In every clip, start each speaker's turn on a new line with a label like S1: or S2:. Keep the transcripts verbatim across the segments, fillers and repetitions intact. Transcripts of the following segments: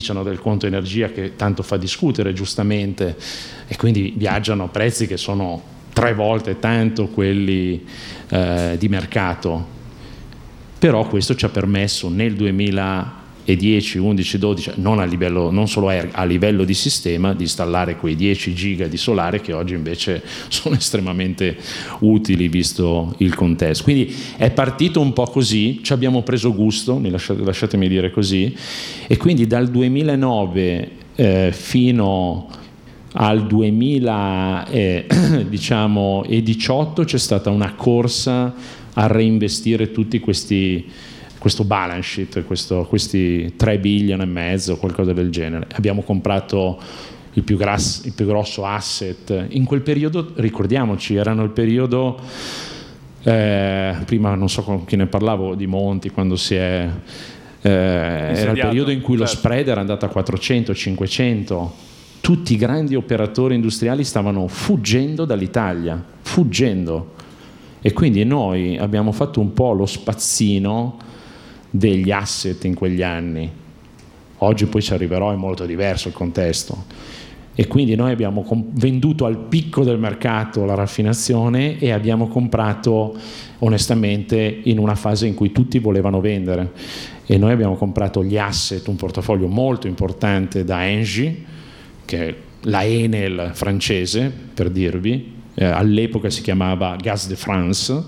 S1: del conto energia che tanto fa discutere giustamente, e quindi viaggiano a prezzi che sono tre volte tanto quelli eh, di mercato. Però questo ci ha permesso nel duemiladieci, undici, dodici, non a livello, non solo a livello di sistema, di installare quei dieci giga di solare che oggi invece sono estremamente utili visto il contesto. Quindi è partito un po' così, ci abbiamo preso gusto, mi lasciate, lasciatemi dire così, e quindi dal duemilanove eh, fino al duemiladiciotto diciamo, c'è stata una corsa a reinvestire tutti questi questo balance sheet, questo, questi tre billion e mezzo, qualcosa del genere. Abbiamo comprato il più, grass, il più grosso asset in quel periodo, ricordiamoci, erano il periodo eh, prima non so con chi ne parlavo di Monti, quando si è eh, era il periodo in cui certo. Lo spread era andato a quattrocento cinquecento, tutti i grandi operatori industriali stavano fuggendo dall'Italia, fuggendo, e quindi noi abbiamo fatto un po' lo spazzino degli asset in quegli anni. Oggi poi ci arriverò, è molto diverso il contesto, e quindi noi abbiamo venduto al picco del mercato la raffinazione e abbiamo comprato onestamente in una fase in cui tutti volevano vendere, e noi abbiamo comprato gli asset, un portafoglio molto importante da Engie, che è la Enel francese, per dirvi, eh, all'epoca si chiamava Gaz de France,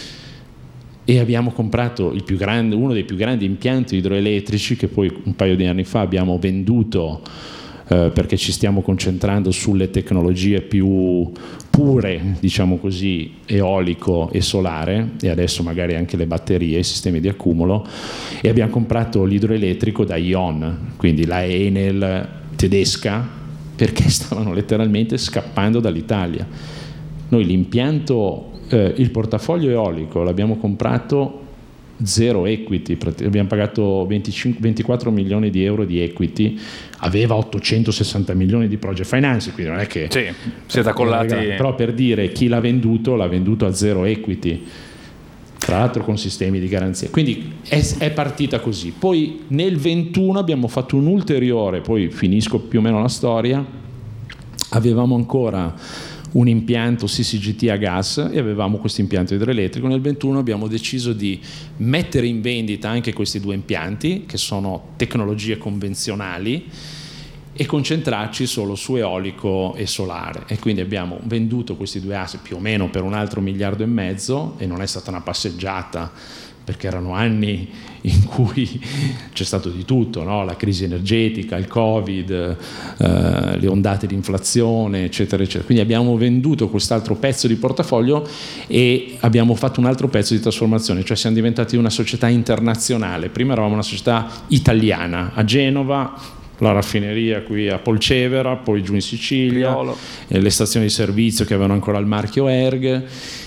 S1: e abbiamo comprato il più grande, uno dei più grandi impianti idroelettrici che poi un paio di anni fa abbiamo venduto eh, perché ci stiamo concentrando sulle tecnologie più pure, diciamo così, eolico e solare, e adesso magari anche le batterie, i sistemi di accumulo, e abbiamo comprato l'idroelettrico da E O N, quindi la Enel tedesca, perché stavano letteralmente scappando dall'Italia. Noi l'impianto, eh, il portafoglio eolico l'abbiamo comprato zero equity, abbiamo pagato venticinque, ventiquattro milioni di euro di equity, aveva ottocentosessanta milioni di project finance, quindi non è che
S2: sì, siete accollati.
S1: Però per dire, chi l'ha venduto l'ha venduto a zero equity, tra l'altro con sistemi di garanzia, quindi è, è partita così. Poi nel ventuno abbiamo fatto un ulteriore, poi finisco più o meno la storia, avevamo ancora un impianto C C G T a gas e avevamo questo impianto idroelettrico. Nel ventuno abbiamo deciso di mettere in vendita anche questi due impianti, che sono tecnologie convenzionali, e concentrarci solo su eolico e solare, e quindi abbiamo venduto questi due asset più o meno per un altro miliardo e mezzo, e non è stata una passeggiata, perché erano anni in cui c'è stato di tutto, no? La crisi energetica, il Covid, eh, le ondate di inflazione, eccetera, eccetera. Quindi abbiamo venduto quest'altro pezzo di portafoglio e abbiamo fatto un altro pezzo di trasformazione, cioè siamo diventati una società internazionale. Prima eravamo una società italiana, a Genova, la raffineria qui a Polcevera, poi giù in Sicilia, eh, le stazioni di servizio che avevano ancora il marchio Erg,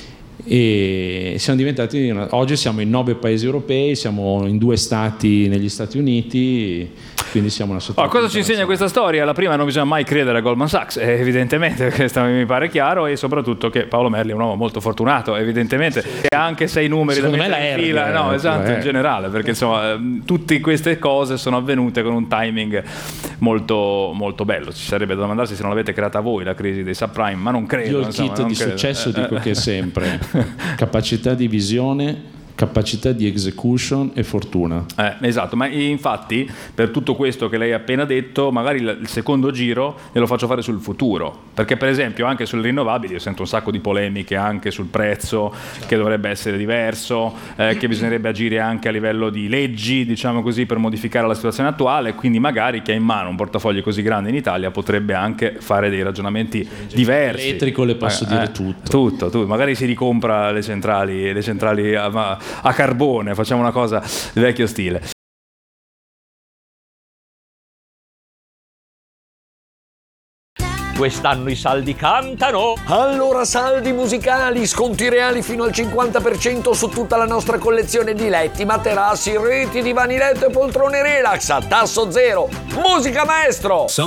S1: e siamo diventati una, oggi siamo in nove paesi europei, siamo in due stati negli Stati Uniti, quindi siamo una società.
S2: Oh, cosa ci insegna questa storia? La prima, non bisogna mai credere a Goldman Sachs, evidentemente, questo mi pare chiaro, e soprattutto che Paolo Merli è un uomo molto fortunato, evidentemente, sì. E ha anche sei numeri
S1: secondo
S2: da
S1: me
S2: mettere
S1: la
S2: in fila,
S1: R,
S2: no,
S1: eh,
S2: esatto,
S1: eh.
S2: in generale, perché insomma tutte queste cose sono avvenute con un timing molto, molto bello. Ci sarebbe da domandarsi se non l'avete creata voi la crisi dei subprime, ma non credo.
S1: Io il
S2: insomma,
S1: kit di
S2: credo.
S1: successo dico che è sempre capacità di visione, capacità di execution e fortuna.
S2: Eh, esatto, ma infatti per tutto questo che lei ha appena detto, magari il secondo giro glielo faccio fare sul futuro, perché per esempio anche sulle rinnovabili io sento un sacco di polemiche anche sul prezzo, certo, che dovrebbe essere diverso, eh, che bisognerebbe agire anche a livello di leggi, diciamo così, per modificare la situazione attuale, quindi magari chi ha in mano un portafoglio così grande in Italia potrebbe anche fare dei ragionamenti diversi.
S1: Elettrico le posso
S2: eh,
S1: dire
S2: eh,
S1: tutto.
S2: Tutto, tutto, magari si ricompra le centrali, le centrali a, a carbone, facciamo una cosa di vecchio stile.
S3: Quest'anno i saldi cantano.
S4: Allora saldi musicali, sconti reali fino al cinquanta per cento su tutta la nostra collezione di letti, materassi, reti, divani letto e poltrone relax a tasso zero. Musica maestro!
S5: Son